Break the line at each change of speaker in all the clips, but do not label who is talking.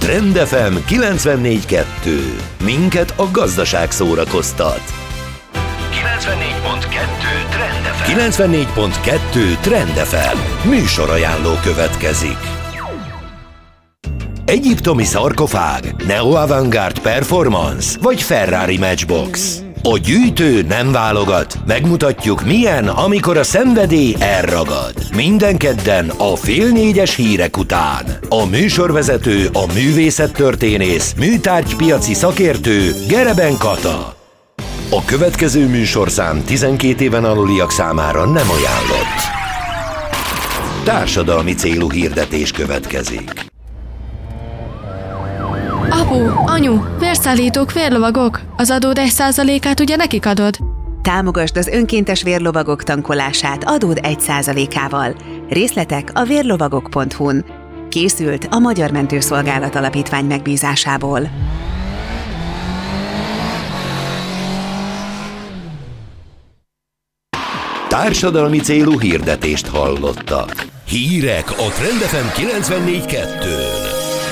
Trend FM 94.2. Minket a gazdaság szórakoztat. 94.2 Trend FM. 94.2 Trend FM. Műsorajánló következik. Egyiptomi szarkofág, neo-avantgárd performance vagy Ferrari Matchbox. A gyűjtő nem válogat, megmutatjuk milyen, amikor a szenvedély elragad. Minden kedden a 3:30 hírek után. A műsorvezető, a művészettörténész, műtárgypiaci szakértő Gereben Kata. A következő műsorszám 12 éven aluliak számára nem ajánlott. Társadalmi célú hirdetés következik.
Apu, anyu, vérszállítók, vérlovagok, az adód 1%-át ugye nekik adod?
Támogasd az önkéntes vérlovagok tankolását adód 1%-ával. Részletek a vérlovagok.hu-n. Készült a Magyar Mentőszolgálat Alapítvány megbízásából.
Társadalmi célú hirdetést hallottak. Hírek a Trend FM 94.2-n.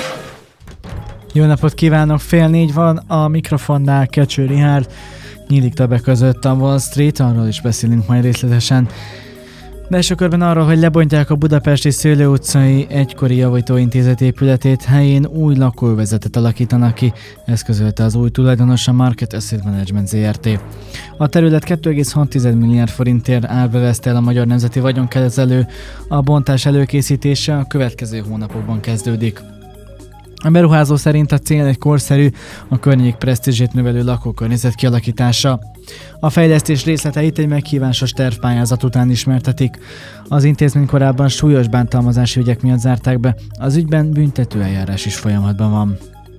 Jó napot kívánok, 3:30 van, a mikrofonnál Kecső Rihárd, nyílik többek között a Wall Street, arról is beszélünk majd részletesen. De első körben arról, hogy lebontják a budapesti Szőlő utcai egykori javítóintézet épületét, helyén új lakóövezetet alakítanak ki, ezt közölte az új tulajdonos, a Market Asset Management Zrt. A terület 2,6 milliárd forintért árverezte el a Magyar Nemzeti Vagyonkezelő, a bontás előkészítése a következő hónapokban kezdődik. A beruházó szerint a cél egy korszerű, a környék presztízsét növelő lakókörnyezet kialakítása. A fejlesztés részleteit egy meghívásos tervpályázat után ismertetik. Az intézmény korábban súlyos bántalmazási ügyek miatt zárták be, az ügyben büntetőeljárás is folyamatban van.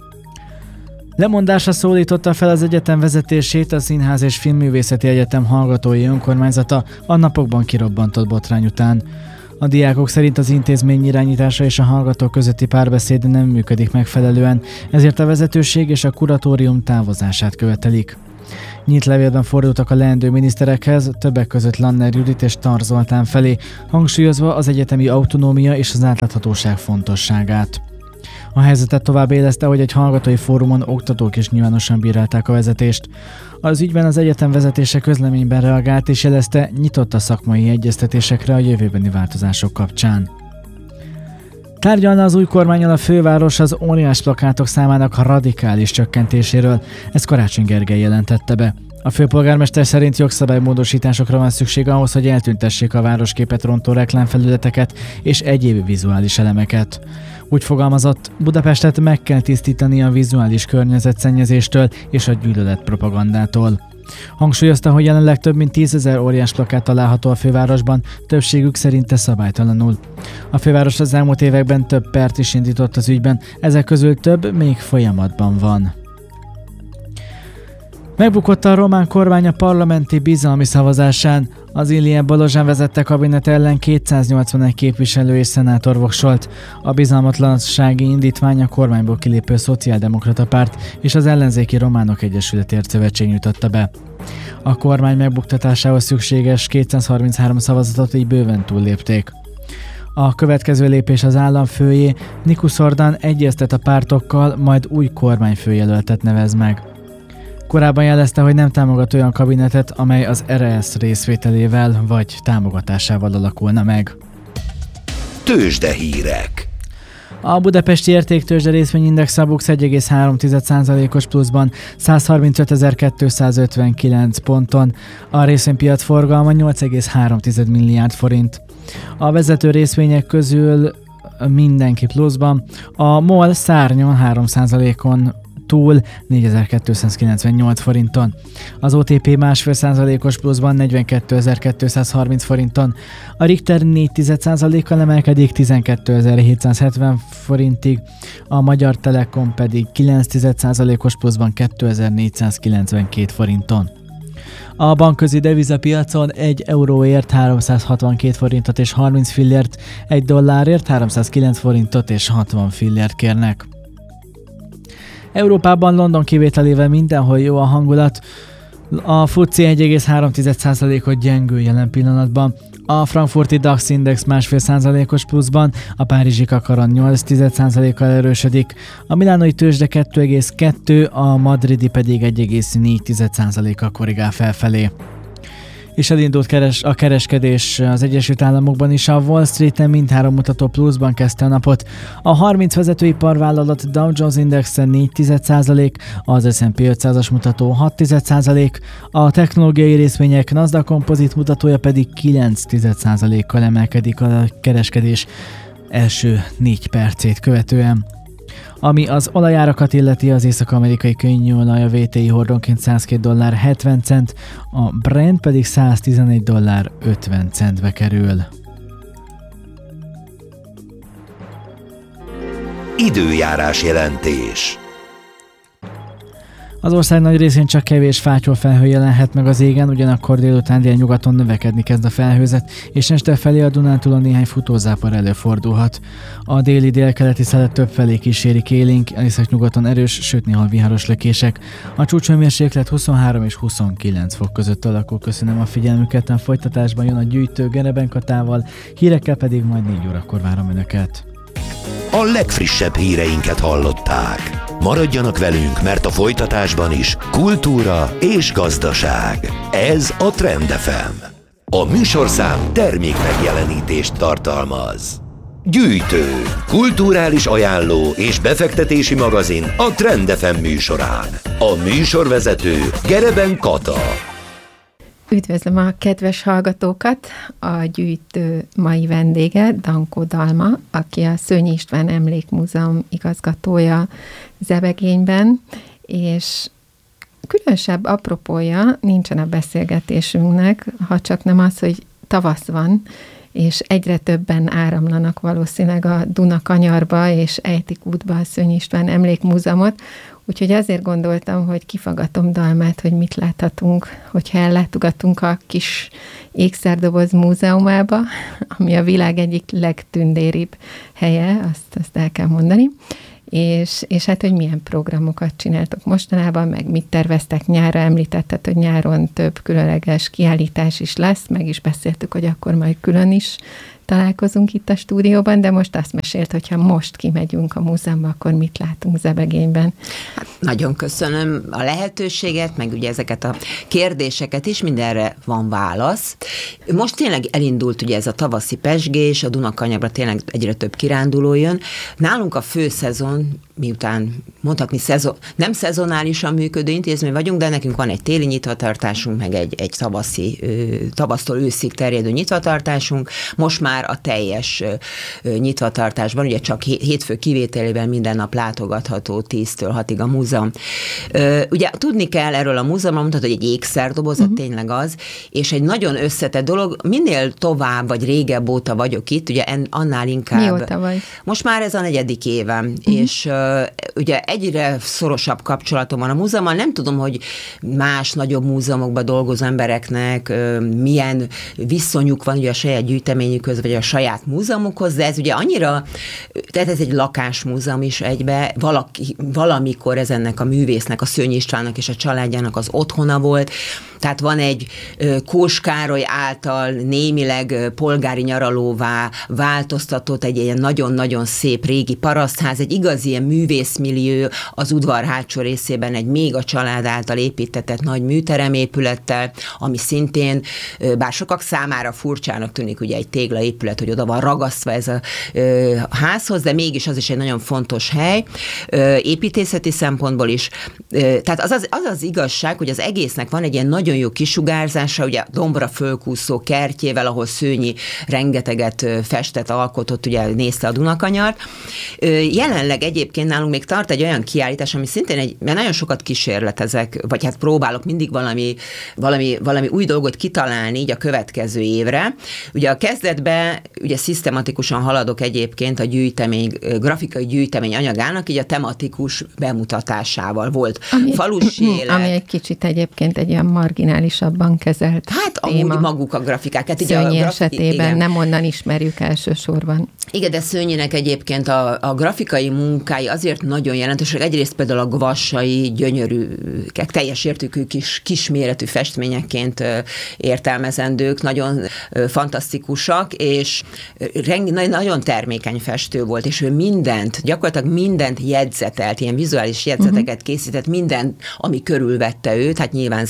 Lemondásra szólította fel az egyetem vezetését a Színház és Filmművészeti Egyetem hallgatói önkormányzata a napokban kirobbantott botrány után. A diákok szerint az intézmény irányítása és a hallgatók közötti párbeszéd nem működik megfelelően, ezért a vezetőség és a kuratórium távozását követelik. Nyílt levélben fordultak a leendő miniszterekhez, többek között Lanner Judit és Tar Zoltán felé, hangsúlyozva az egyetemi autonómia és az átláthatóság fontosságát. A helyzetet tovább éleszte, hogy egy hallgatói fórumon oktatók is nyilvánosan bírálták a vezetést. Az ügyben az egyetem vezetése közleményben reagált és jelezte, nyitott a szakmai egyeztetésekre a jövőbeni változások kapcsán. Tárgyalna az új kormánnyal a főváros az óriás plakátok számának radikális csökkentéséről, ezt Karácsony Gergely jelentette be. A főpolgármester szerint jogszabálymódosításokra van szükség ahhoz, hogy eltüntessék a városképet rontó reklámfelületeket és egyéb vizuális elemeket. Úgy fogalmazott, Budapestet meg kell tisztítani a vizuális környezetszennyezéstől és a gyűlöletpropagandától. Hangsúlyozta, hogy jelenleg több mint 10 000 óriás plakát található a fővárosban, többségük szerinte szabálytalanul. A főváros az elmúlt években több pert is indított az ügyben, ezek közül több még folyamatban van. Megbukott a román kormány a parlamenti bizalmi szavazásán. Az Ilie Balozsán vezette kabinet ellen 281 képviselő és szenátor voksolt. A bizalmatlansági indítvány a kormányból kilépő Szociáldemokrata Párt és az Ellenzéki Románok Egyesületért Szövetség nyújtotta be. A kormány megbuktatásához szükséges 233 szavazatot így bőven túllépték. A következő lépés az államfőjé, Nikus Ordan egyeztet a pártokkal, majd új kormányfőjelöltet nevez meg. Korábban jelezte, hogy nem támogat olyan kabinetet, amely az RS részvételével vagy támogatásával alakulna meg.
Tőzsdehírek.
A budapesti értéktőzsde részvényindex a BUX 1,3%-os pluszban 135.259 ponton, a részvénypiac forgalma 8,3 milliárd forint. A vezető részvények közül mindenki pluszban, a MOL szárnyon 3%-on túl 4298 forinton. Az OTP 1,5%-os pluszban 42.230 forinton. A Richter 4,1%-kal emelkedik 12.770 forintig, a Magyar Telekom pedig 9,1%-os pluszban 2492 forinton. A bankközi devizapiacon 1 euróért 362 forintot és 30 fillért, 1 dollárért 309 forintot és 60 fillért kérnek. Európában London kivételével mindenhol jó a hangulat. A FTSE 1,3%-ot gyengül jelen pillanatban. A frankfurti DAX Index 1,5%-os pluszban, a párizsi kakaron 0,8%-kal erősödik, a milánói tőzsde 2,2%, a madridi pedig 1,4%-kal korrigál felfelé. És elindult a kereskedés az Egyesült Államokban is, a Wall Street-en mindhárom mutató pluszban kezdte a napot. A 30 vezetőiparvállalat Dow Jones Indexe 4%, az S&P 500-as mutató 6%, a technológiai részvények Nasdaq Composite mutatója pedig 9%-kal emelkedik a kereskedés első 4 percét követően. Ami az olajárakat illeti, az észak-amerikai könnyűolaj a WTI hordonként $102.70, a Brent pedig $111.50 kerül.
Időjárás jelentés.
Az ország nagy részén csak kevés fátyolfelhő jelenhet meg az égen, ugyanakkor délután délnyugaton növekedni kezd a felhőzet, és este felé a Dunántúlon néhány futózápor előfordulhat. A déli délkeleti szelet több felé kísérik élénk, északnyugaton erős, sőt néha viharos lökések. A csúcshőmérséklet 23 és 29 fok között alakul. Köszönöm a figyelmüket, a folytatásban jön a gyűjtő Gereben Katával, hírekkel pedig majd 4 órakor várom Önöket.
A legfrissebb híreinket hallották. Maradjanak velünk, mert a folytatásban is kultúra és gazdaság. Ez a Trend FM. A műsorszám termék megjelenítést tartalmaz. Gyűjtő, kulturális ajánló és befektetési magazin a Trend FM műsorán. A műsorvezető Gereben Kata.
Üdvözlöm a kedves hallgatókat! A gyűjtő mai vendége Dankó Dalma, aki a Szőnyi István Emlékmúzeum igazgatója Zebegényben, és különösebb apropója nincsen a beszélgetésünknek, ha csak nem az, hogy tavasz van, és egyre többen áramlanak valószínűleg a Duna-kanyarba, és ejtik útba a Szőnyi István Emlékmúzeumot, úgyhogy azért gondoltam, hogy kifaggatom Dalmát, hogy mit láthatunk, hogyha ellátogatunk a kis ékszerdoboz múzeumába, ami a világ egyik legtündéribb helye, azt el kell mondani. És hát, hogy milyen programokat csináltok mostanában, meg mit terveztek nyárra, említetted, hogy nyáron több különleges kiállítás is lesz, meg is beszéltük, hogy akkor majd külön is találkozunk itt a stúdióban, de most azt mesélt, hogyha most kimegyünk a múzeumba, akkor mit látunk Zebegényben?
Hát, nagyon köszönöm a lehetőséget, meg ugye ezeket a kérdéseket is, mindenre van válasz. Most tényleg elindult ugye ez a tavaszi pezsgés, a Duna-kanyarra tényleg egyre több kiránduló jön. Nálunk a főszezon, miután mondhatni nem szezonálisan működő intézmény vagyunk, de nekünk van egy téli nyitvatartásunk, meg egy tavasztól őszig terjedő nyitvatartásunk. Most már a teljes nyitvatartásban, ugye csak hétfő kivételével minden nap látogatható 10-től 6-ig a múzeum. Ugye tudni kell erről a múzeumról, mondhatod, hogy egy ékszerdoboz, tényleg az, és egy nagyon összetett dolog, minél tovább vagy régebb óta vagyok itt, ugye annál inkább.
Mióta vagy?
Most már ez a 4. évem, és ugye egyre szorosabb kapcsolatom van a múzeummal, nem tudom, hogy más nagyobb múzeumokban dolgozó embereknek milyen viszonyuk van ugye a saját gyűjteményükhöz, vagy a saját múzeumukhoz, de ez ugye annyira, tehát ez egy lakásmúzeum is egybe, valamikor ez ennek a művésznek, a Szőnyi Istvánnak és a családjának az otthona volt, tehát van egy Kós Károly által némileg polgári nyaralóvá változtatott egy ilyen nagyon-nagyon szép régi parasztház, egy igazi ilyen művészmillió az udvar hátsó részében egy még a család által építetett nagy műteremépülettel, ami szintén, bár sokak számára furcsának tűnik ugye egy téglaépület, hogy oda van ragasztva ez a házhoz, de mégis az is egy nagyon fontos hely, építészeti szempontból is. Tehát az igazság, hogy az egésznek van egy ilyen nagyon jó kisugárzása, ugye dombra fölkúszó kertjével, ahol Szőnyi rengeteget festett, alkotott, ugye nézte a Dunakanyart. Jelenleg egyébként nálunk még tart egy olyan kiállítás, ami szintén mert nagyon sokat kísérletezek, vagy hát próbálok mindig valami új dolgot kitalálni így a következő évre. Ugye a kezdetben de ugye szisztematikusan haladok egyébként a grafikai gyűjtemény anyagának, így a tematikus bemutatásával volt falusi élet.
Ami egy kicsit egyébként egy ilyen marginálisabban kezelt téma.
Amúgy maguk a grafikák. Hát
Szőnyi esetében nem onnan ismerjük elsősorban.
Igen, de Szőnyinek egyébként a grafikai munkái azért nagyon jelentősek. Egyrészt például a gvassai, gyönyörű, teljes értékű kisméretű festményekként értelmezendők, nagyon fantasztikusak, és nagyon termékeny festő volt, és ő gyakorlatilag mindent jegyzetelt, ilyen vizuális jegyzeteket készített, minden, ami körülvette őt, hát nyilván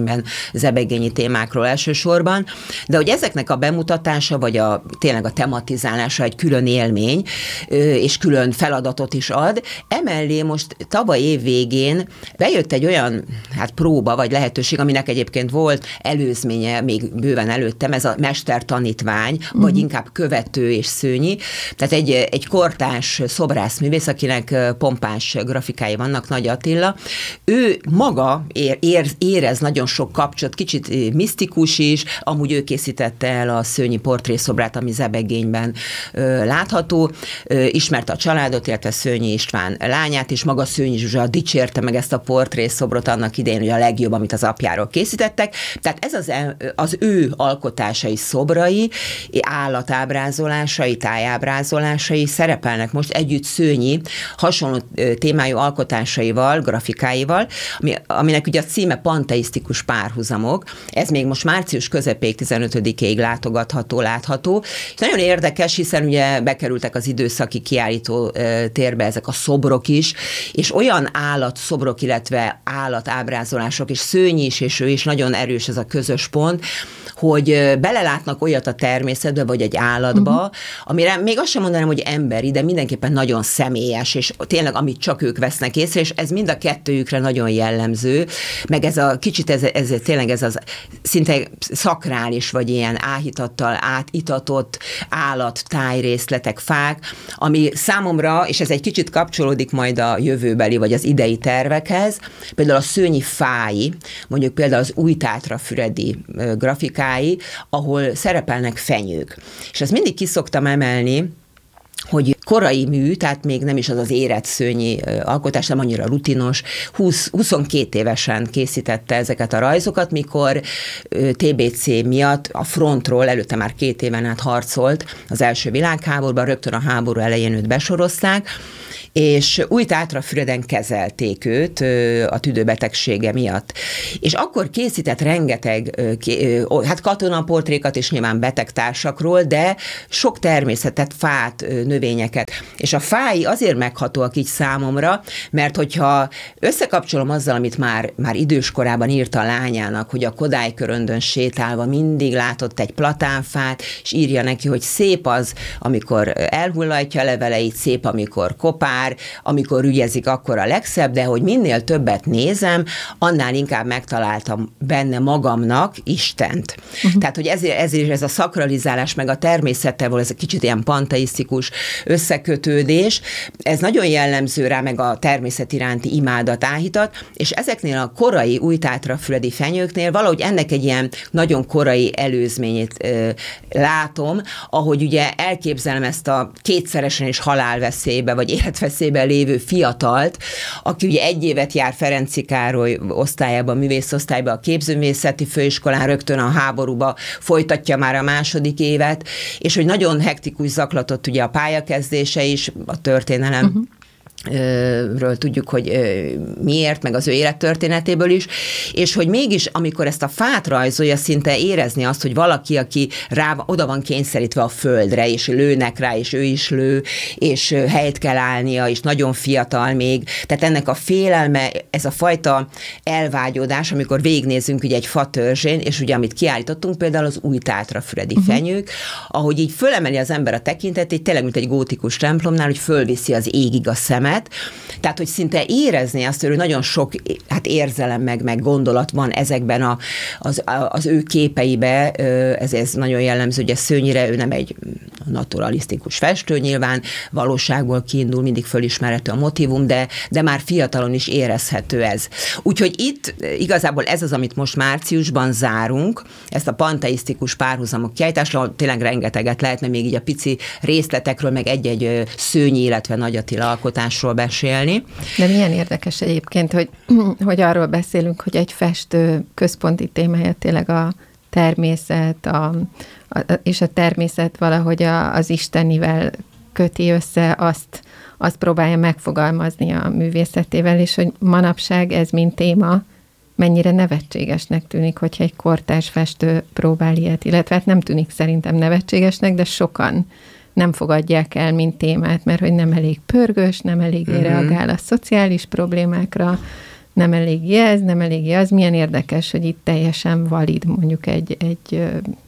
zebegényi témákról elsősorban, de hogy ezeknek a bemutatása, vagy tényleg a tematizálása egy külön élmény, és külön feladatot is ad. Emellé most tavaly év végén bejött egy olyan próba, vagy lehetőség, aminek egyébként volt előzménye, még bőven előttem, ez a mester-tanítvány, vagy inkább követő és Szőnyi. Tehát egy kortárs szobrászművész, akinek pompás grafikái vannak, Nagy Attila. Ő maga érez nagyon sok kapcsolat, kicsit misztikus is, amúgy ő készítette el a Szőnyi portrészobrát, ami Zebegényben látható. Ismerte a családot, illetve Szőnyi István lányát, és maga Szőnyi Zsuzsa dicsérte meg ezt a portrészobrot annak idején, hogy a legjobb, amit az apjáról készítettek. Tehát ez az ő alkotásai, szobrai, állatábrázolásai, tájábrázolásai szerepelnek most együtt Szőnyi hasonló témájú alkotásaival, grafikáival, aminek ugye a címe Panteisztikus párhuzamok. Ez még most március közepéig 15-ig látható. És nagyon érdekes, hiszen ugye bekerültek az időszaki kiállító térbe ezek a szobrok is, és olyan állatszobrok, illetve állatábrázolások, és Szőnyi is, és ő is nagyon erős ez a közös pont, hogy belelátnak olyat a természetbe, vagy egy állatba, amire még azt sem mondanám, hogy emberi, de mindenképpen nagyon személyes, és tényleg amit csak ők vesznek észre, és ez mind a kettőjükre nagyon jellemző, meg ez a kicsit, ez tényleg ez az szinte szakrális, vagy ilyen áhítattal átitatott állat, tájrészletek, fák, ami számomra, és ez egy kicsit kapcsolódik majd a jövőbeli, vagy az idei tervekhez, például a Szőnyi fái, mondjuk például az Újtátrafüredi grafikái, ahol szerepelnek fenyők. És ezt mindig ki szoktam emelni, hogy korai mű, tehát még nem is az érett Szőnyi alkotás, nem annyira rutinos, 22 évesen készítette ezeket a rajzokat, mikor TBC miatt a frontról előtte már 2 éven át harcolt az első világháborúban, rögtön a háború elején őt besorozták, és Újtátrafüreden kezelték őt a tüdőbetegsége miatt. És akkor készített rengeteg katonaportrékat, és nyilván betegtársakról, de sok természetet, fát, növényeket. És a fái azért meghatóak így számomra, mert hogyha összekapcsolom azzal, amit már időskorában írta a lányának, hogy a Kodály-köröndön sétálva mindig látott egy platánfát, és írja neki, hogy szép az, amikor elhullatja a leveleit, szép, amikor kopár, amikor ügyezik, akkor a legszebb, de hogy minél többet nézem, annál inkább megtaláltam benne magamnak Istent. Tehát, hogy ezért ez a szakralizálás, meg a természettel való, ez egy kicsit ilyen panteisztikus összekötődés, ez nagyon jellemző rá, meg a természet iránti imádat, áhítat, és ezeknél a korai újtátrafüredi fenyőknél valahogy ennek egy ilyen nagyon korai előzményét látom, ahogy ugye elképzelem ezt a kétszeresen is halálveszélybe, vagy életveszélyben lévő fiatalt, aki ugye 1 évet jár Ferenczy Károly osztályában, művészosztályban, a képzőművészeti főiskolán, rögtön a háborúba folytatja már a 2. évet, és hogy nagyon hektikus zaklatott ugye a pályakezdése is, a történelem ről tudjuk, hogy miért, meg az ő élettörténetéből is, és hogy mégis, amikor ezt a fát rajzolja, szinte érezni azt, hogy valaki, aki oda van kényszerítve a földre, és lőnek rá, és ő is lő, és helyt kell állnia, és nagyon fiatal még, tehát ennek a félelme, ez a fajta elvágyódás, amikor végignézünk ugye egy fatörzsén, és ugye amit kiállítottunk, például az Újtátrafüredi fenyők, ahogy így fölemeli az ember a tekintetét, tényleg mint egy gótikus templomnál, hogy fölviszi az égig a szeme, filmet, tehát, hogy szinte érezni azt, hogy nagyon sok érzelem meg gondolat van ezekben az ő képeibe, ez nagyon jellemző, hogy Szőnyire, ő nem egy naturalisztikus festő nyilván, valóságból kiindul, mindig fölismerhető a motívum, de már fiatalon is érezhető ez. Úgyhogy itt igazából ez az, amit most márciusban zárunk, ezt a panteisztikus párhuzamok kiállításra, tényleg rengeteget lehetne még így a pici részletekről, meg egy-egy Szőnyi, illetve Nagy Attila alkotásról besélni.
De milyen érdekes egyébként, hogy arról beszélünk, hogy egy festő központi témája tényleg a természet, és a természet valahogy az istenivel köti össze, azt próbálja megfogalmazni a művészetével, és hogy manapság ez mint téma mennyire nevetségesnek tűnik, hogyha egy kortárs festő próbál ilyet, illetve hát nem tűnik szerintem nevetségesnek, de sokan nem fogadják el, mint témát, mert hogy nem elég pörgős, nem eléggé reagál a szociális problémákra, nem eléggé ez, nem eléggé az. Milyen érdekes, hogy itt teljesen valid mondjuk egy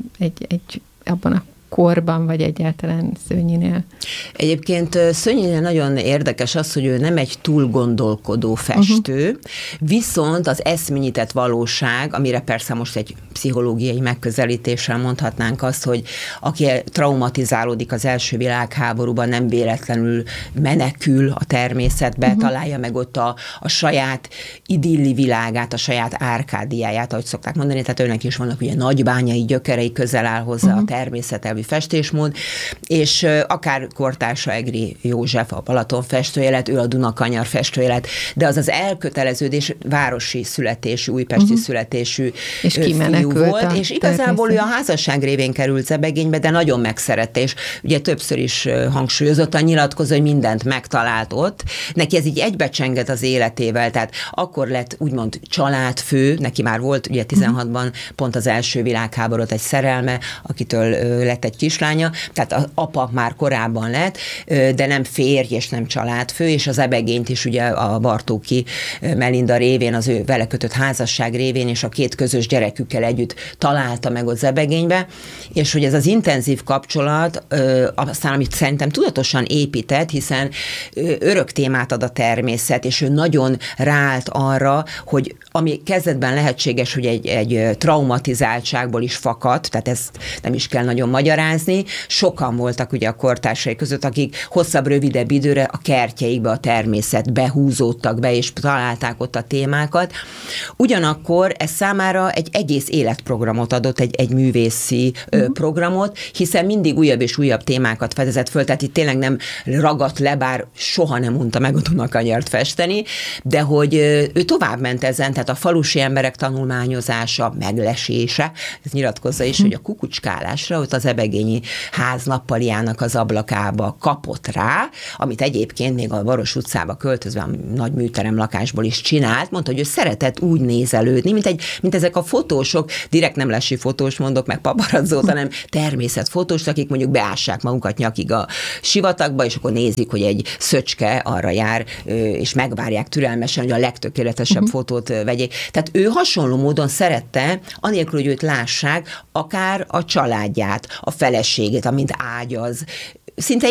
abban a korban, vagy egyáltalán Szőnyinél.
Egyébként Szőnyinél nagyon érdekes az, hogy ő nem egy túl gondolkodó festő, viszont az eszményített valóság, amire persze most egy pszichológiai megközelítéssel mondhatnánk azt, hogy aki traumatizálódik az első világháborúban, nem véletlenül menekül a természetbe, találja meg ott a saját idilli világát, a saját Árkádiáját, ahogy szokták mondani, tehát őnek is vannak ugye nagybányai gyökerei, közel áll hozzá a természetelvi festésmód, és akár kortársa Egri József, a Balaton festője lett, ő a Dunakanyar festője lett, de az városi születésű, újpesti születésű
és
fiú volt, és igazából ő a házasság révén került Zebegénybe, de nagyon megszerette, és ugye többször is hangsúlyozottan nyilatkozó, hogy mindent megtalált ott. Neki ez így egybecsengett az életével, tehát akkor lett úgymond családfő, neki már volt ugye 16-ban pont az első világháborút egy szerelme, akitől lett egy kislánya, tehát az apa már korábban lett, de nem férj és nem családfő, és az Zebegényt is ugye a Bartóki Melinda révén, az ő vele kötött házasság révén, és a két közös gyerekükkel együtt találta meg ott Zebegénybe, és hogy ez az intenzív kapcsolat, aztán amit szerintem tudatosan épített, hiszen örök témát ad a természet, és ő nagyon ráállt arra, hogy ami kezdetben lehetséges, hogy egy traumatizáltságból is fakad, tehát ezt nem is kell nagyon magyarázni. Sokan voltak ugye a kortársai között, akik hosszabb, rövidebb időre a kertjeikbe, a természetbe húzódtak be, és találták ott a témákat. Ugyanakkor ez számára egy egész életprogramot adott, egy művészi programot, hiszen mindig újabb és újabb témákat fedezett föl, tehát itt tényleg nem ragadt le, bár soha nem unta meg a Dunakanyart festeni, de hogy ő továbbment ezen, tehát a falusi emberek tanulmányozása, meglesése, ez nyilatkozza is, hogy a kukucskálásra ott az Zebegényi ház nappaliának az ablakába kapott rá, amit egyébként még a Baros utcába költözve a nagy műterem lakásból is csinált, mondta, hogy ő szeretett úgy nézelődni, mint ezek a fotósok, direkt nem lesi fotós mondok, meg paparazzót, hanem természetfotós, akik mondjuk beássák magukat nyakig a sivatagba, és akkor nézik, hogy egy szöcske arra jár, és megvárják türelmesen, hogy a legtökéletesebb fotót vegyék. Tehát ő hasonló módon szerette, anélkül, hogy őt lássák, akár a családját, a feleségét, amint ágyaz, szinte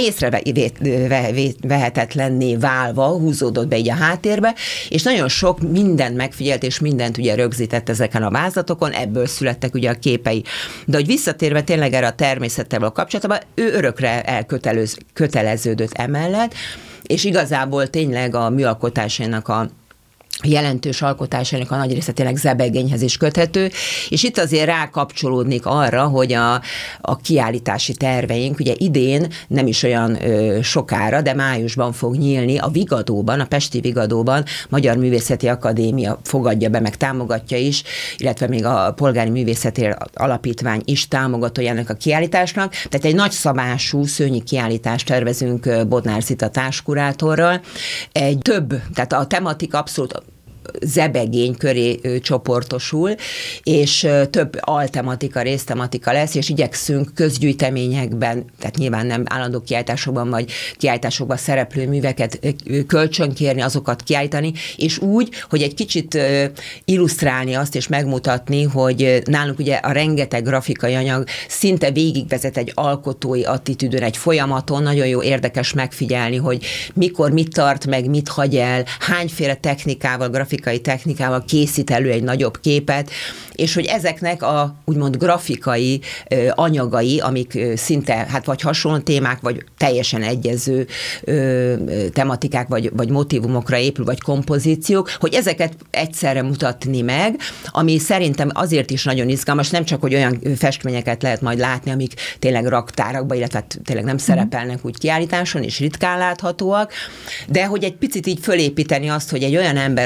észrevehetetlenné válva húzódott be így a háttérbe, és nagyon sok mindent megfigyelt, és mindent ugye rögzített ezeken a vázlatokon, ebből születtek ugye a képei. De hogy visszatérve tényleg erre a természettel a kapcsolatban, ő örökre elköteleződött emellett, és igazából tényleg a műalkotásainak a jelentős alkotásának a nagy része tényleg Zebegényhez is köthető, és itt azért rákapcsolódnék arra, hogy a kiállítási terveink, ugye idén nem is olyan sokára, de májusban fog nyílni a Vigadóban, a pesti Vigadóban, Magyar Művészeti Akadémia fogadja be, meg támogatja is, illetve még a Polgári Művészeti Alapítvány is támogatójának a kiállításnak, tehát egy nagyszabású szőnyi kiállítást tervezünk Bodnár Zita társkurátorral. Tehát a tematika abszolút zebegény köré csoportosul, és több altematika, résztematika lesz, és igyekszünk közgyűjteményekben, tehát nyilván nem állandó kiállításokban vagy kiállításokban szereplő műveket kölcsönkérni, azokat kiállítani, és úgy, hogy egy kicsit illusztrálni azt, és megmutatni, hogy nálunk ugye a rengeteg grafikai anyag szinte végigvezet egy alkotói attitűdön, egy folyamaton, nagyon jó érdekes megfigyelni, hogy mikor mit tart meg, mit hagy el, hányféle technikával, grafikai technikával készít elő egy nagyobb képet, és hogy ezeknek a úgymond grafikai anyagai, amik szinte hát vagy hasonló témák, vagy teljesen egyező tematikák, vagy motívumokra épül, vagy kompozíciók, hogy ezeket egyszerre mutatni meg, ami szerintem azért is nagyon izgalmas, nem csak, hogy olyan festményeket lehet majd látni, amik tényleg raktárakban, illetve tényleg nem szerepelnek úgy kiállításon, és ritkán láthatóak, de hogy egy picit így fölépíteni azt, hogy egy olyan ember,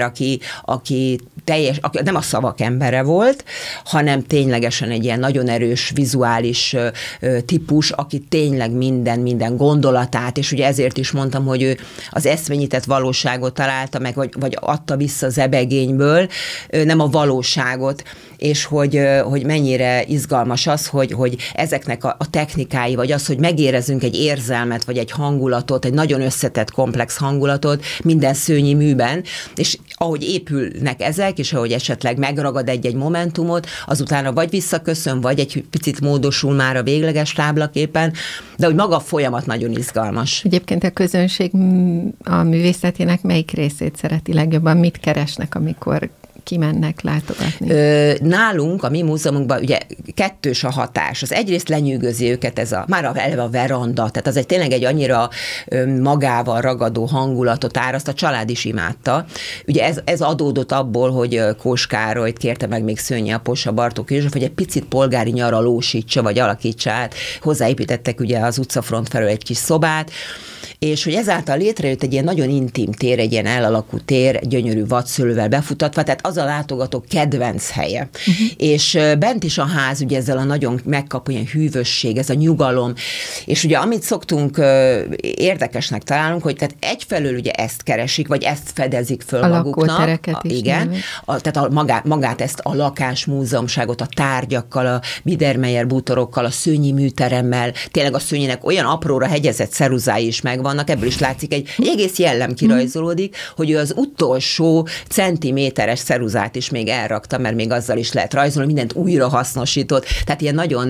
aki nem a szavak embere volt, hanem ténylegesen egy ilyen nagyon erős vizuális típus, aki tényleg minden gondolatát, és ugye ezért is mondtam, hogy ő az eszményített valóságot találta meg, vagy adta vissza zebegényből, nem a valóságot, és hogy mennyire izgalmas az, hogy ezeknek a technikái, vagy az, hogy megérezzünk egy érzelmet, vagy egy hangulatot, egy nagyon összetett, komplex hangulatot minden szőnyi műben, és ahogy épülnek ezek, és ahogy esetleg megragad egy momentumot, azutána vagy visszaköszön, vagy egy picit módosul már a végleges táblaképen, de hogy maga a folyamat nagyon izgalmas.
Egyébként a közönség a művészetének melyik részét szereti legjobban? Mit keresnek, amikor kimennek látogatni?
Nálunk, a mi múzeumunkban ugye kettős a hatás. Az egyrészt lenyűgözi őket már eleve a veranda, tehát az tényleg egy annyira magával ragadó hangulatot áraszt, a család is imádta. Ugye ez adódott abból, hogy Kós Károlyt kérte meg még Szőnyi Apossa, Bartók József, hogy egy picit polgári nyaralósítsa, vagy alakítsa át. Hozzáépítettek ugye az utcafront felől egy kis szobát, és hogy ezáltal létrejött egy ilyen nagyon intim tér, egy ilyen elalakú tér, gyönyörű vadszőlővel befutatva, tehát az a látogató kedvenc helye. És bent is a ház, ugye ezzel a nagyon megkapó ilyen hűvösség, ez a nyugalom, és ugye amit szoktunk érdekesnek találunk, hogy tehát egyfelől ugye ezt keresik, vagy ezt fedezik föl
a
maguknak.
Lakótereket is. Igen.
Tehát magát ezt a lakásmúzeumságot, a tárgyakkal, a Biedermeier bútorokkal, a Szőnyi műteremmel, tényleg a Szőnyinek olyan apróra hegyezett ceruzái is megvannak, ebből is látszik egy egész jellem kirajzolódik, hogy ő az utolsó centiméteres ceruzát is még elrakta, mert még azzal is lehet rajzolni, mindent újra hasznosított, tehát ilyen nagyon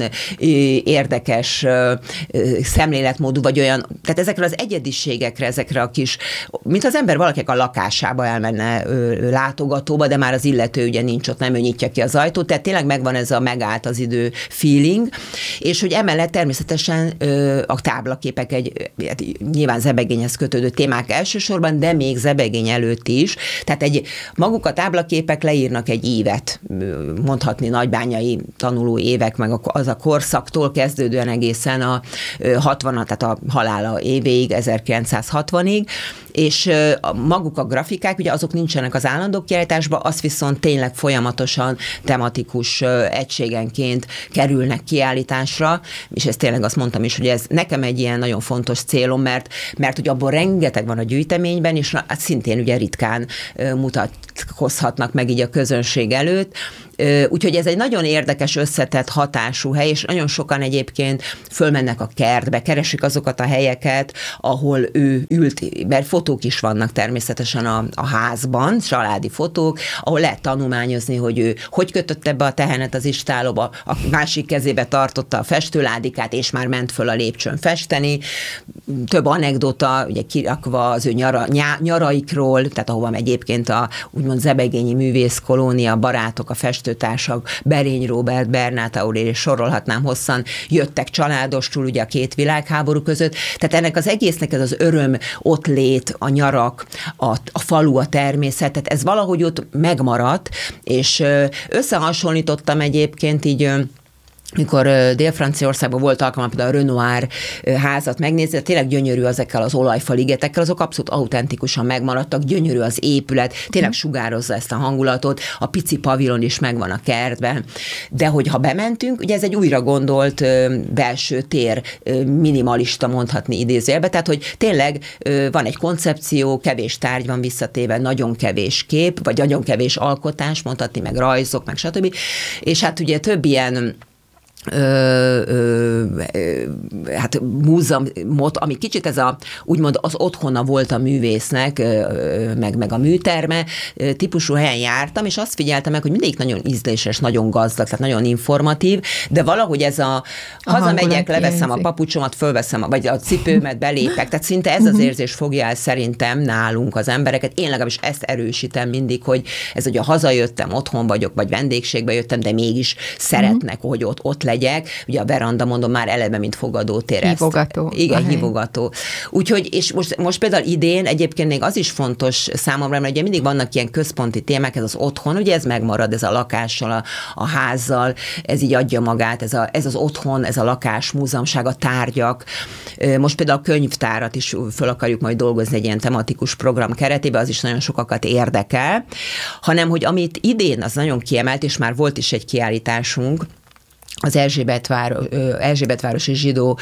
érdekes szemléletmódú, vagy olyan, tehát ezekre az egyediségekre, ezekre a kis, mint az ember valakinek a lakásába elmenne látogatóba, de már az illető ugye nincs ott, nem ő nyitja ki az ajtót, tehát tényleg megvan ez a megállt az idő feeling, és hogy emellett természetesen a táblaképek nyilván zebegényhez kötődő témák elsősorban, de még zebegény előtt is. Tehát maguk a táblaképek leírnak egy évet, mondhatni nagybányai tanuló évek, meg az a korszaktól kezdődően egészen a 60, tehát a halála évéig, 1960-ig, és maguk a grafikák, ugye azok nincsenek az állandó kiállításban, az viszont tényleg folyamatosan tematikus egységenként kerülnek kiállításra, és ezt tényleg azt mondtam is, hogy ez nekem egy ilyen nagyon fontos célom, mert ugye abból rengeteg van a gyűjteményben, és szintén ugye ritkán mutatkozhatnak meg így a közönség előtt. Úgyhogy ez egy nagyon érdekes, összetett hatású hely, és nagyon sokan egyébként fölmennek a kertbe, keresik azokat a helyeket, ahol ő ült, mert fotók is vannak természetesen a házban, családi fotók, ahol lehet tanulmányozni, hogy ő hogy kötötte be a tehenet az istálóba, a másik kezébe tartotta a festőládikát, és már ment föl a lépcsőn festeni. Több anekdota, ugye kirakva az ő nyaraikról, tehát ahova egyébként a úgymond zebegényi művészkolónia, barátok, a festőtársak, Berény Róbert, Bernát Aurél, és sorolhatnám hosszan, jöttek családostul ugye a két világháború között. Tehát ennek az egésznek ez az öröm, ott lét, a nyarak, a falu, a természet, tehát ez valahogy ott megmaradt, és összehasonlítottam egyébként így mikor Dél-Franciaországban volt alkalmam például a Renoir házat megnézni, tényleg gyönyörű ezekkel az olajfaligetekkel, azok abszolút autentikusan megmaradtak, gyönyörű az épület, tényleg sugározza ezt a hangulatot, a pici pavilon is megvan a kertben, de hogyha bementünk, ugye ez egy újra gondolt belső tér, minimalista mondhatni idézőjelbe, tehát hogy tényleg van egy koncepció, kevés tárgy van visszatéve, nagyon kevés kép, vagy nagyon kevés alkotás, mondhatni, meg rajzok, meg stb. És hát ugye több ilyen hát múzeumot, ami kicsit ez úgymond az otthona volt a művésznek, meg a műterme típusú helyen jártam, és azt figyeltem meg, hogy mindig nagyon ízléses, nagyon gazdag, tehát nagyon informatív, de valahogy ez hazamegyek, leveszem a papucsomat, fölveszem, vagy a cipőmet, belépek, tehát szinte ez az érzés fogja el szerintem nálunk az embereket. Én legalábbis ezt erősítem mindig, hogy ez ugye hazajöttem, otthon vagyok, vagy vendégségbe jöttem, de mégis szeretnek, hogy ott legyek. Ugye a veranda, mondom, már eleve, mint fogadótér.
Hívogató.
Igen, hívogató. Úgyhogy, és most például idén egyébként még az is fontos számomra, mert ugye mindig vannak ilyen központi témák, ez az otthon, ugye ez megmarad, ez a lakással, a házzal, ez így adja magát, ez az otthon, ez a lakás, múzeumság, a tárgyak. Most például a könyvtárat is föl akarjuk majd dolgozni egy ilyen tematikus program keretében, az is nagyon sokakat érdekel, hanem, hogy amit idén az nagyon kiemelt, és már volt is egy kiállításunk, az Erzsébetvárosi Zsidó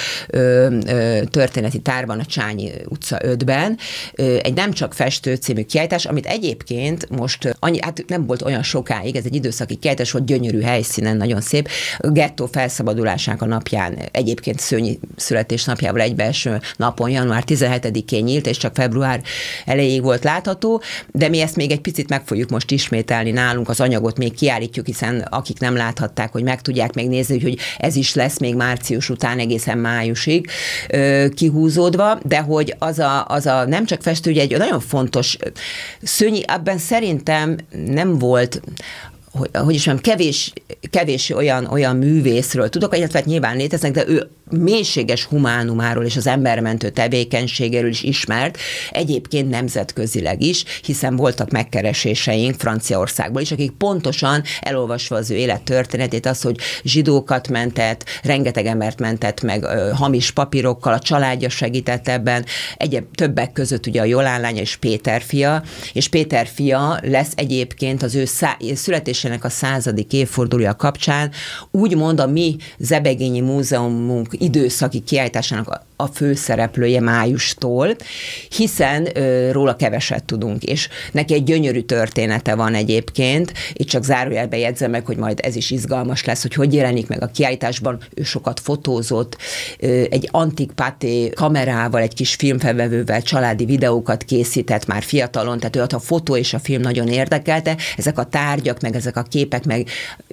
történeti tárban, a Csányi utca 5-ben, egy Nem csak festő című kiállítás, amit egyébként most hát nem volt olyan sokáig, ez egy időszaki kiállítás volt, gyönyörű helyszínen, nagyon szép, gettó felszabadulásának a napján, egyébként Szőnyi születésnapjával egybeeső napon, január 17-én nyílt, és csak február elejéig volt látható, de mi ezt még egy picit meg fogjuk most ismételni nálunk, az anyagot még kiállítjuk, hiszen akik nem láthatták, hogy meg tudják még nézni, hogy ez is lesz még március után egészen májusig kihúzódva, de hogy az a nem csak festő, ugye egy nagyon fontos Szőnyi, abban szerintem nem volt, hogy is mondjam, kevés olyan művészről tudok, illetve hát nyilván léteznek, de ő mélységes humánumáról és az embermentő tevékenységéről is ismert, egyébként nemzetközileg is, hiszen voltak megkereséseink Franciaországból is, akik pontosan elolvasva az ő élettörténetét, az, hogy zsidókat mentett, rengeteg embert mentett meg hamis papírokkal, a családja segített ebben, többek között ugye a Jolán lánya és Péter fia lesz egyébként az ő születésének a 100. évfordulója kapcsán, úgymond a mi Zebegényi Múzeumunk időszaki kiállításának a főszereplője májustól, hiszen róla keveset tudunk, és neki egy gyönyörű története van egyébként, itt csak zárójelbe jegyzem meg, hogy majd ez is izgalmas lesz, hogy jelenik meg a kiállításban, ő sokat fotózott, egy antik paté kamerával, egy kis filmfelvevővel családi videókat készített már fiatalon, tehát ő a fotó és a film nagyon érdekelte, ezek a tárgyak, meg ezek a képek, meg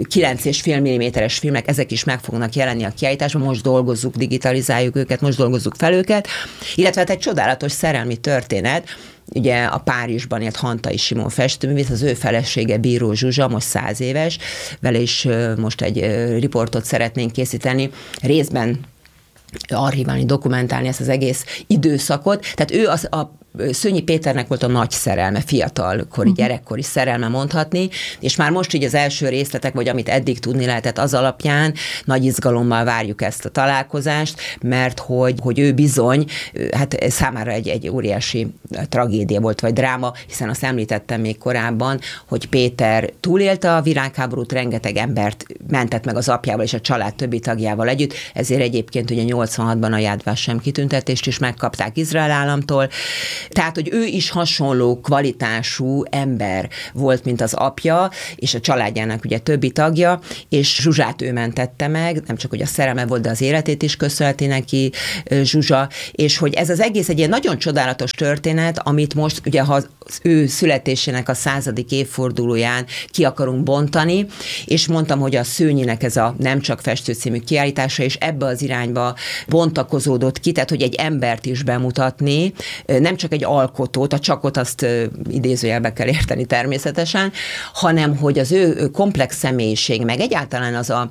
9,5 mm-es filmek, ezek is meg fognak jelenni a kiállításban, most dolgozzuk, digitalizáljuk őket, most dolgozzuk fel őket, illetve hát egy csodálatos szerelmi történet, ugye a Párizsban élt Hantai Simon festőművész, az ő felesége Bíró Zsuzsa, most 100 éves, vele is most egy riportot szeretnénk készíteni, részben archiválni, dokumentálni ezt az egész időszakot, tehát ő a Szőnyi Péternek volt a nagy szerelme, fiatalkori, gyerekkori szerelme mondhatni, és már most így az első részletek, vagy amit eddig tudni lehetett, az alapján nagy izgalommal várjuk ezt a találkozást, mert hogy ő bizony, hát számára egy óriási tragédia volt, vagy dráma, hiszen azt említettem még korábban, hogy Péter túlélte a világháborút, rengeteg embert mentett meg az apjával és a család többi tagjával együtt, ezért egyébként ugye 86-ban a Yad Vashem kitüntetést is megkapták Izrael államtól. Tehát, hogy ő is hasonló kvalitású ember volt, mint az apja, és a családjának ugye többi tagja, és Zsuzsát ő mentette meg, nem csak hogy a szerelme volt, de az életét is köszönheti neki Zsuzsa, és hogy ez az egész egy ilyen nagyon csodálatos történet, amit most ugye az ő születésének a 100. évfordulóján ki akarunk bontani, és mondtam, hogy a Szőnyinek ez a Nem csak festő című kiállítása, és ebbe az irányba bontakozódott ki, tehát hogy egy embert is bemutatni, nem csak egy alkotót, a csakot azt idézőjelbe kell érteni természetesen, hanem hogy az ő komplex személyiség, meg egyáltalán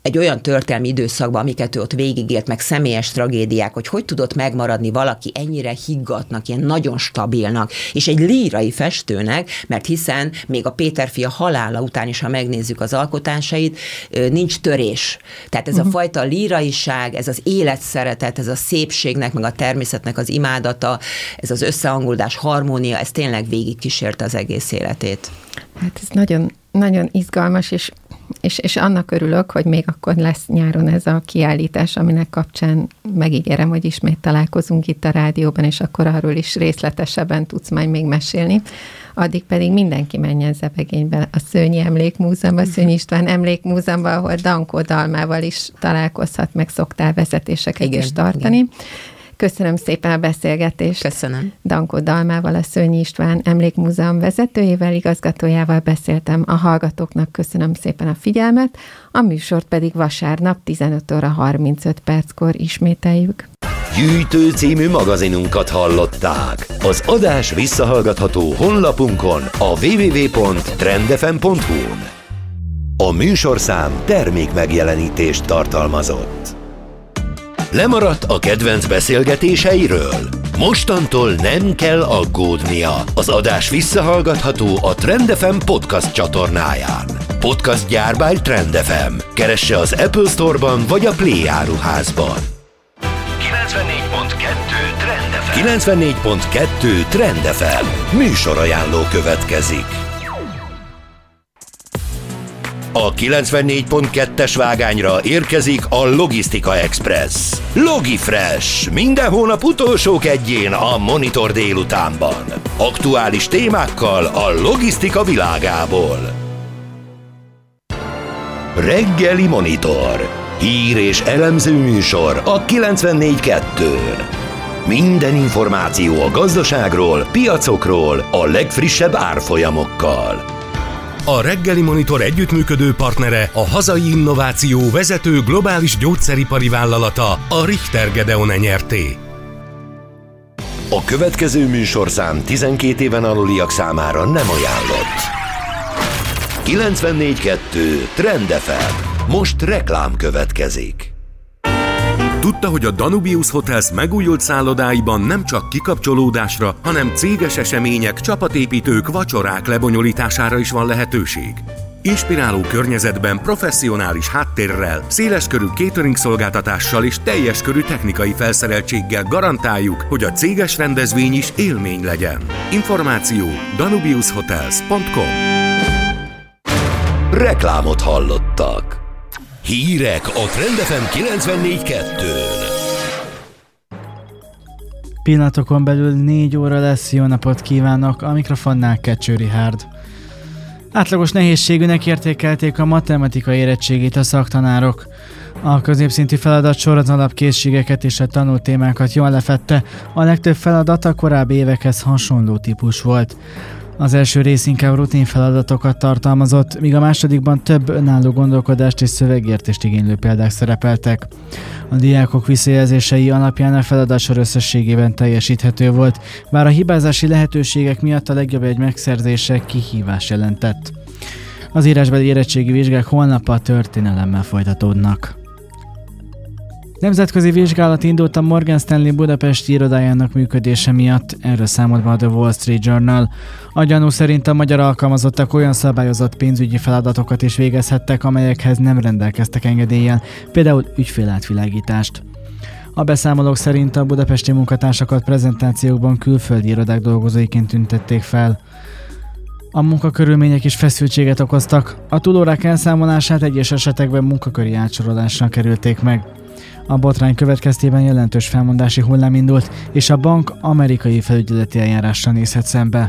egy olyan történelmi időszakban, amiket ő ott végigélt, meg személyes tragédiák, hogy tudott megmaradni valaki ennyire higgadtnak, ilyen nagyon stabilnak, és egy lírai festőnek, mert hiszen még a Péter fia halála után is, ha megnézzük az alkotásait, nincs törés. Tehát ez a fajta líraiság, ez az életszeretet, ez a szépségnek, meg a természetnek az imádata, ez az összehangolódás, harmónia, ez tényleg végigkísérte az egész életét.
Hát ez nagyon, nagyon izgalmas, és annak örülök, hogy még akkor lesz nyáron ez a kiállítás, aminek kapcsán megígérem, hogy ismét találkozunk itt a rádióban, és akkor arról is részletesebben tudsz majd még mesélni. Addig pedig mindenki menjen Zebegénybe a Szőnyi Emlékmúzeumba, Szőnyi István Emlékmúzeumba, ahol Dankó Dalmával is találkozhat, meg szoktál vezetéseket is tartani. Igen. Köszönöm szépen a beszélgetést.
Köszönöm.
Dankó Dalmával, a Szőnyi István Emlékmúzeum vezetőjével, igazgatójával beszéltem. A hallgatóknak köszönöm szépen a figyelmet, a műsort pedig vasárnap 15 óra 35 perckor ismételjük.
Gyűjtő című magazinunkat hallották. Az adás visszahallgatható honlapunkon, a www.trendfm.hu-n. A műsorszám termék megjelenítést tartalmazott. Lemaradt a kedvenc beszélgetéseiről? Mostantól nem kell aggódnia. Az adás visszahallgatható a Trend FM podcast csatornáján. Podcast gyár by Trend FM. Keresse az Apple Store-ban vagy a Play áruházban. 94.2 Trend FM. Műsorajánló következik. A 94.2-es vágányra érkezik a Logisztika Express. Logifresh. Minden hónap utolsó kedjén a Monitor délutánban. Aktuális témákkal a logisztika világából. Reggeli Monitor. Hír és elemző műsor a 94.2-n. Minden információ a gazdaságról, piacokról, a legfrissebb árfolyamokkal.
A Reggeli Monitor együttműködő partnere a hazai innováció vezető globális gyógyszeripari vállalata, a Richter Gedeon Nyrt.
A következő műsorszám 12 éven aluliak számára nem ajánlott. 94.2 Trend FM. Most reklám következik.
Tudta, hogy a Danubius Hotels megújult szállodáiban nem csak kikapcsolódásra, hanem céges események, csapatépítők, vacsorák lebonyolítására is van lehetőség. Inspiráló környezetben, professzionális háttérrel, széleskörű catering szolgáltatással és teljes körű technikai felszereltséggel garantáljuk, hogy a céges rendezvény is élmény legyen. Információ danubiushotels.com.
Reklámot hallottak. Hírek a Trend FM 94.2-n.
Pillanatokon belül 4 óra lesz, jó napot kívánok, a mikrofonnál Kecső Richárd. Átlagos nehézségűnek értékelték a matematikai érettségét a szaktanárok. A középszintű feladatsor az alapkészségeket és a tanult témákat jól lefedte, a legtöbb feladat a korábbi évekhez hasonló típus volt. Az első rész inkább rutin feladatokat tartalmazott, míg a másodikban több önálló gondolkodást és szövegértést igénylő példák szerepeltek. A diákok visszajelzései alapján a feladatsor összességében teljesíthető volt, bár a hibázási lehetőségek miatt a legjobb egy megszerzése kihívás jelentett. Az írásbeli érettségi vizsgák holnap a történelemmel folytatódnak. Nemzetközi vizsgálat indult a Morgan Stanley budapesti irodájának működése miatt, erről számolt be a The Wall Street Journal. A gyanú szerint a magyar alkalmazottak olyan szabályozott pénzügyi feladatokat is végezhettek, amelyekhez nem rendelkeztek engedéllyel, például ügyfélátvilágítást. A beszámolók szerint a budapesti munkatársakat prezentációkban külföldi irodák dolgozóiként tüntették fel. A munkakörülmények is feszültséget okoztak. A túlórák elszámolását egyes esetekben munkaköri átsorolással kerülték meg. A botrány következtében jelentős felmondási hullám indult, és a bank amerikai felügyeleti eljárással nézhet szembe.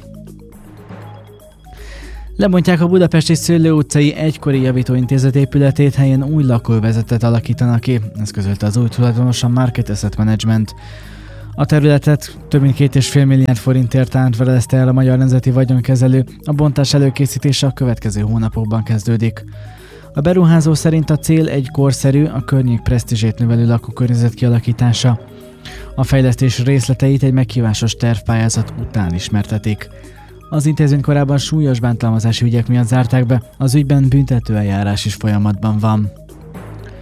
Lebontják a budapesti Szőlő utcai egykori javítóintézet épületét, helyen új lakóvezetet alakítanak ki, ezt közölte az új tulajdonos, a Market Asset Management. A területet több mint 2,5 milliárd forintért átverezte el a Magyar Nemzeti Vagyonkezelő, a bontás előkészítése a következő hónapokban kezdődik. A beruházó szerint a cél egy korszerű, a környék presztízsét növelő lakókörnyezet kialakítása. A fejlesztés részleteit egy meghívásos tervpályázat után ismertetik. Az intézmény korábban súlyos bántalmazási ügyek miatt zárták be, az ügyben büntetőeljárás is folyamatban van.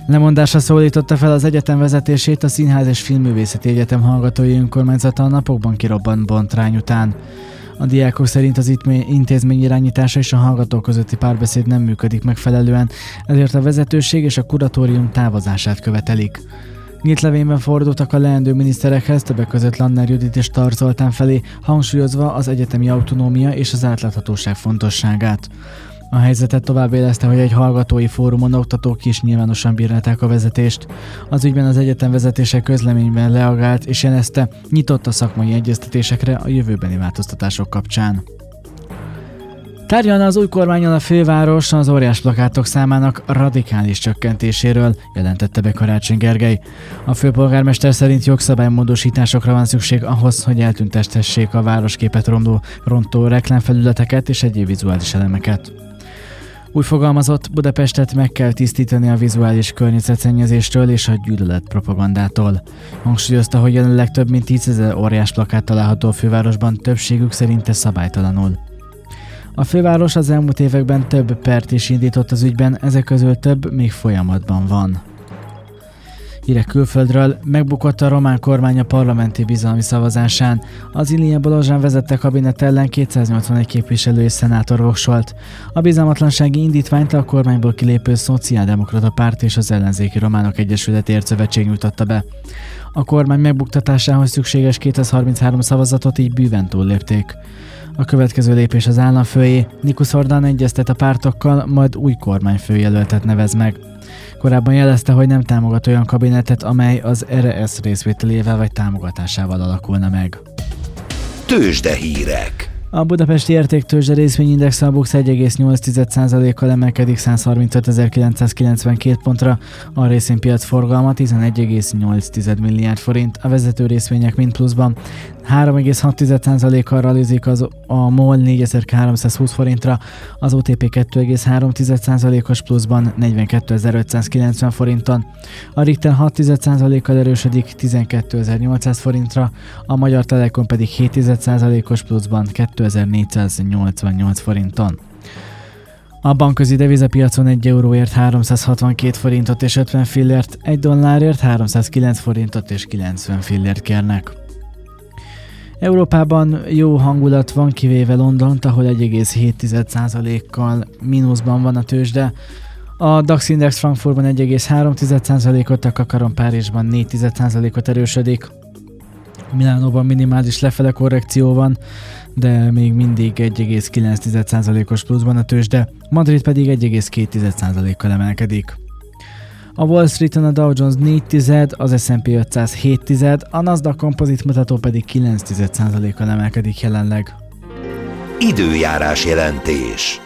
Lemondásra szólította fel az egyetem vezetését a Színház és Filmművészeti Egyetem hallgatói önkormányzata a napokban kirobbant botrány után. A diákok szerint az intézmény irányítása és a hallgatók közötti párbeszéd nem működik megfelelően, ezért a vezetőség és a kuratórium távozását követelik. Nyílt levélben fordultak a leendő miniszterekhez, többek között Lanner Judit és Tar Zoltán felé, hangsúlyozva az egyetemi autonómia és az átláthatóság fontosságát. A helyzetet tovább éleszte, hogy egy hallgatói fórumon oktatók is nyilvánosan bírálták a vezetést. Az ügyben az egyetem vezetése közleményben reagált és jelezte, nyitott a szakmai egyeztetésekre a jövőbeni változtatások kapcsán. Tárgyalna az új kormányon a főváros az óriás plakátok számának radikális csökkentéséről, jelentette be Karácsony Gergely. A főpolgármester szerint jogszabálymódosításokra van szükség ahhoz, hogy eltüntestessék a városképet rontó reklámfelületeket és egyéb vizuális elemeket. Úgy fogalmazott, Budapestet meg kell tisztítani a vizuális környezetszennyezéstől és a gyűlöletpropagandától. Hangsúlyozta, hogy jelenleg több mint 10 000 óriás plakát található a fővárosban, többségük szerinte szabálytalanul. A főváros az elmúlt években több pert is indított az ügyben, ezek közül több még folyamatban van. Hírek külföldről: megbukott a román kormány a parlamenti bizalmi szavazásán. Az Ilia Balozsán vezette kabinet ellen 281 képviselő és szenátor voksolt. A bizalmatlansági indítványt a kormányból kilépő Szociáldemokrata Párt és az Ellenzéki Románok Egyesületért Szövetség nyújtotta be. A kormány megbuktatásához szükséges 233 szavazatot így bűven túllépték. A következő lépés az államfőjé. Nikus Ordan egyeztet a pártokkal, majd új kormányfőjelöltet nevez meg. Korábban jelezte, hogy nem támogat olyan kabinetet, amely az RS részvételével vagy támogatásával alakulna meg.
Tőzsdehírek.
A budapesti értéktőzsde részvényindex a BUX 1,8%-kal emelkedik 135.992 pontra, a részvénypiac forgalma 11,8 milliárd forint, a vezető részvények mind pluszban. 3,6%-kal ralizik a MOL 4320 forintra, az OTP 2,3%-os pluszban 42.590 forinton, a Richter 6%-kal erősödik 12.800 forintra, a Magyar Telekom pedig 7%-os pluszban 2488 forinton. A bankközi devizapiacon 1 euróért 362 forintot és 50 fillért, 1 dollárért 309 forintot és 90 fillért kérnek. Európában jó hangulat van, kivéve Londont, ahol 1,7%-kal mínuszban van a tőzsde. A DAX Index Frankfurtban 1,3%-ot, a Kakaron Párizsban 4%-ot erősödik. Milánóban minimális lefele korrekció van, de még mindig 1,9%-os pluszban a tőzsde, Madrid pedig 1,2%-kal emelkedik. A Wall Streeten a Dow Jones 4, az S&P 500 7, a Nasdaq Composite mutató pedig 9%-kal emelkedik jelenleg.
Időjárás jelentés.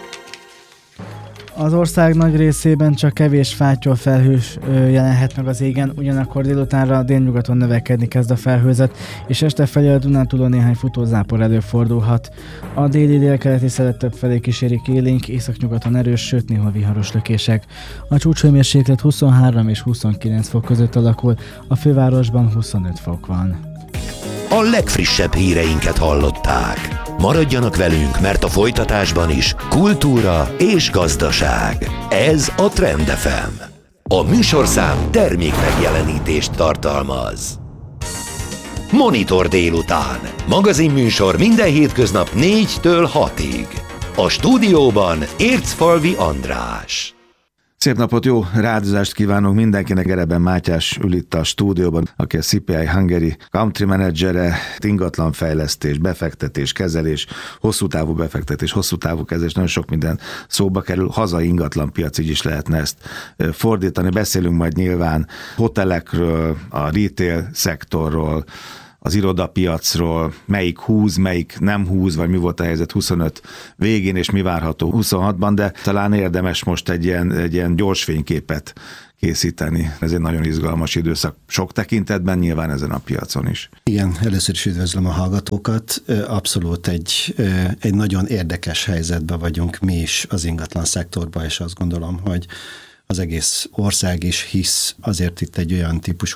Az ország nagy részében csak kevés fátyol felhős jelenhet meg az égen, ugyanakkor délutánra délnyugaton növekedni kezd a felhőzet, és este felé a Dunántúlon néhány futózápor előfordulhat. A déli-délkeleti szelet több felé kísérik élénk, északnyugaton erős, sőt néha viharos lökések. A csúcshőmérséklet 23 és 29 fok között alakul, a fővárosban 25 fok van.
A legfrissebb híreinket hallották. Maradjanak velünk, mert a folytatásban is kultúra és gazdaság. Ez a Trend FM. A műsorszám termék megjelenítést tartalmaz. Monitor délután. Magazinműsor minden hétköznap 4-től 6-ig. A stúdióban Ércfalvi András.
Szép napot, jó rádozást kívánok mindenkinek. Gereben Mátyás ül itt a stúdióban, aki a CPI Hungary country menedzsere, ingatlanfejlesztés, befektetés, kezelés, hosszú távú befektetés, hosszú távú kezelés, nagyon sok minden szóba kerül. Hazai ingatlanpiac, így is lehetne ezt fordítani. Beszélünk majd nyilván hotelekről, a retail szektorról, az irodapiacról, melyik húz, melyik nem húz, vagy mi volt a helyzet 25 végén, és mi várható 26-ban, de talán érdemes most egy ilyen gyors fényképet készíteni. Ez egy nagyon izgalmas időszak sok tekintetben, nyilván ezen a piacon is.
Igen, először is üdvözlöm a hallgatókat. Abszolút egy nagyon érdekes helyzetben vagyunk mi is az ingatlan szektorban, és azt gondolom, hogy az egész ország is hisz azért itt egy olyan típusú